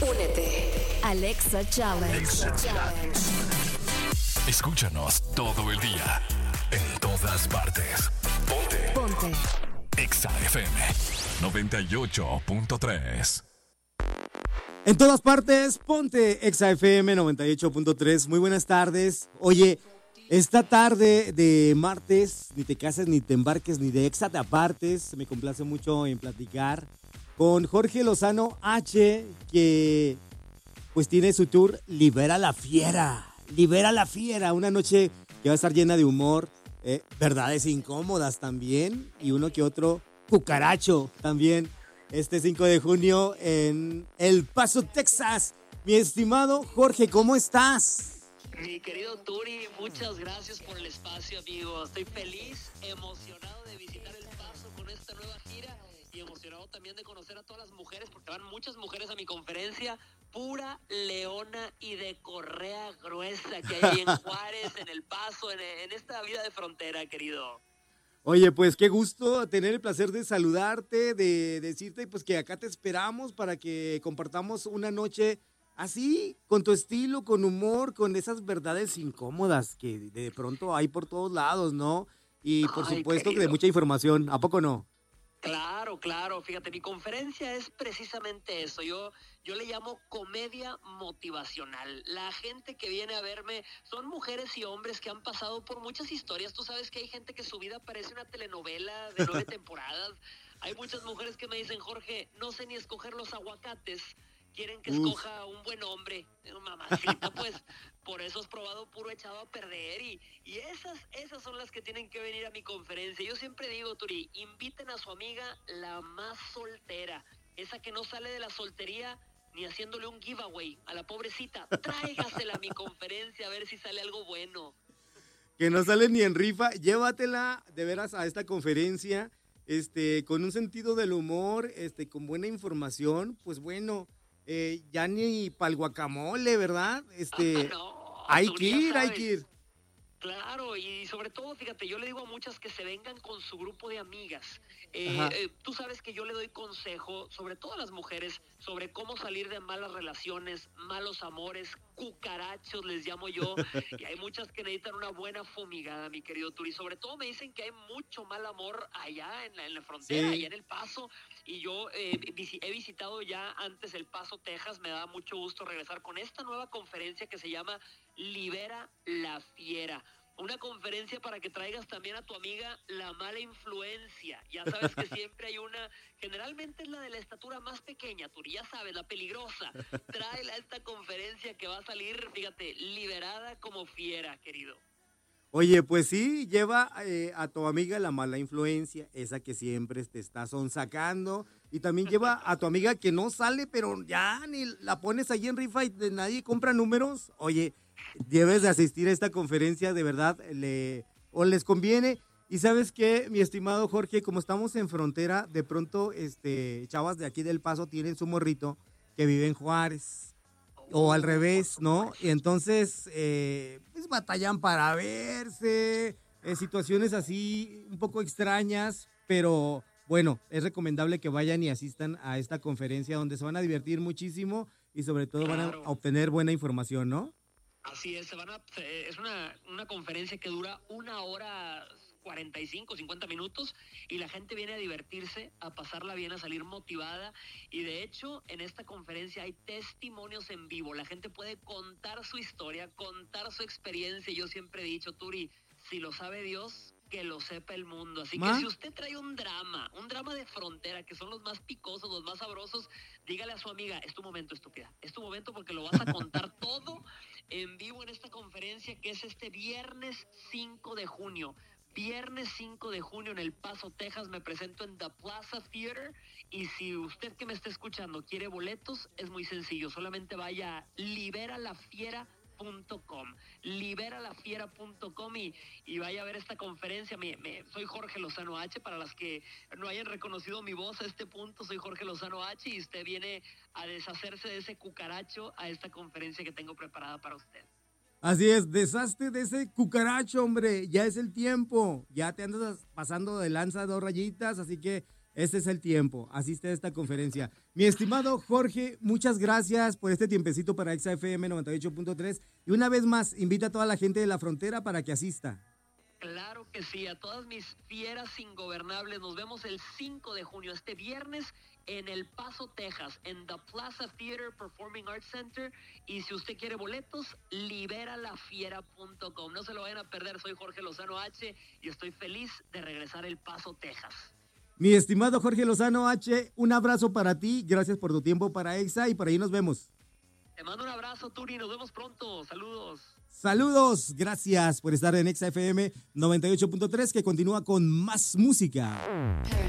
Únete. Alexa Challenge. Escúchanos todo el día, en todas partes. Ponte. Exa FM 98.3. En todas partes, ponte Exa FM 98.3. Muy buenas tardes. Oye, esta tarde de martes, ni te cases, ni te embarques, ni de Exa te apartes. Me complace mucho en platicar con Jorge Lozano H, que pues tiene su tour Libera la Fiera. Libera la Fiera, una noche que va a estar llena de humor, verdades incómodas también, y uno que otro cucaracho también. Este 5 de junio en El Paso, Texas. Mi estimado Jorge, ¿cómo estás? Mi querido Turi, muchas gracias por el espacio, amigo. Estoy feliz, emocionado de visitar El Paso con esta nueva gira y emocionado también de conocer a todas las mujeres, porque van muchas mujeres a mi conferencia. Pura leona y de correa gruesa que hay en Juárez, en El Paso, en esta vida de frontera, querido. Oye, pues qué gusto tener el placer de saludarte, de decirte pues que acá te esperamos para que compartamos una noche así, con tu estilo, con humor, con esas verdades incómodas que de pronto hay por todos lados, ¿no? Y por supuesto que de mucha información, ¿a poco no? Claro, fíjate, mi conferencia es precisamente eso, yo le llamo comedia motivacional. La gente que viene a verme son mujeres y hombres que han pasado por muchas historias. Tú sabes que hay gente que su vida parece una telenovela de 9 temporadas. Hay muchas mujeres que me dicen, Jorge, no sé ni escoger los aguacates. Quieren que escoja un buen hombre, mamacita, pues por eso has probado puro echado a perder y esas son las que tienen que venir a mi conferencia. Yo siempre digo, Turi, inviten a su amiga la más soltera, esa que no sale de la soltería ni haciéndole un giveaway a la pobrecita. Tráigasela a mi conferencia a ver si sale algo bueno. Que no sale ni en rifa, llévatela de veras a esta conferencia, con un sentido del humor, con buena información, pues bueno. Ya ni para el guacamole, ¿verdad? No, hay que ir. Claro, y sobre todo, fíjate, yo le digo a muchas que se vengan con su grupo de amigas. Tú sabes que yo le doy consejo, sobre todo a las mujeres, sobre cómo salir de malas relaciones, malos amores, cucarachos les llamo yo, y hay muchas que necesitan una buena fumigada, mi querido Turi. Sobre todo me dicen que hay mucho mal amor allá en la frontera, allá en El Paso, y yo he visitado ya antes El Paso, Texas. Me da mucho gusto regresar con esta nueva conferencia que se llama Libera la Fiera. Una conferencia para que traigas también a tu amiga la mala influencia. Ya sabes que siempre hay una, generalmente es la de la estatura más pequeña, tú ya sabes, la peligrosa. Tráela a esta conferencia que va a salir, fíjate, liberada como fiera, querido. Oye, pues sí, lleva a tu amiga la mala influencia, esa que siempre te está sonsacando, y también lleva a tu amiga que no sale, pero ya ni la pones ahí en rifa y nadie compra números. Oye, debes de asistir a esta conferencia, de verdad, les conviene. Y ¿sabes qué, mi estimado Jorge? Como estamos en frontera, de pronto chavas de aquí del Paso tienen su morrito que vive en Juárez. O al revés, ¿no? Y entonces, pues batallan para verse, situaciones así un poco extrañas, pero bueno, es recomendable que vayan y asistan a esta conferencia donde se van a divertir muchísimo y sobre todo van a obtener buena información, ¿no? Así es, es una conferencia que dura 1 hora 45, 50 minutos y la gente viene a divertirse, a pasarla bien, a salir motivada, y de hecho en esta conferencia hay testimonios en vivo. La gente puede contar su historia, contar su experiencia. Yo siempre he dicho, Turi, si lo sabe Dios, que lo sepa el mundo. Así que si usted trae un drama de frontera, que son los más picosos, los más sabrosos, dígale a su amiga, es tu momento, estúpida, es tu momento, porque lo vas a contar todo en vivo en esta conferencia que es este viernes 5 de junio. Viernes 5 de junio en El Paso, Texas, me presento en The Plaza Theater, y si usted que me está escuchando quiere boletos, es muy sencillo, solamente vaya a liberalafiera.com y vaya a ver esta conferencia. Soy Jorge Lozano H, para las que no hayan reconocido mi voz a este punto, soy Jorge Lozano H, y usted viene a deshacerse de ese cucaracho a esta conferencia que tengo preparada para usted. Así es, deshazte de ese cucaracho, hombre, ya es el tiempo, ya te andas pasando de lanza 2 rayitas, así que Este es el tiempo. Asiste a esta conferencia. Mi estimado Jorge, muchas gracias por este tiempecito para Exa FM 98.3. Y una vez más, invita a toda la gente de la frontera para que asista. Claro que sí, a todas mis fieras ingobernables. Nos vemos el 5 de junio, este viernes, en El Paso, Texas, en The Plaza Theater Performing Arts Center. Y si usted quiere boletos, liberalafiera.com. No se lo vayan a perder. Soy Jorge Lozano H y estoy feliz de regresar a El Paso, Texas. Mi estimado Jorge Lozano H, un abrazo para ti. Gracias por tu tiempo para Exa y por ahí nos vemos. Te mando un abrazo, Turi. Nos vemos pronto. Saludos. Saludos, gracias por estar en Exa FM 98.3, que continúa con más música.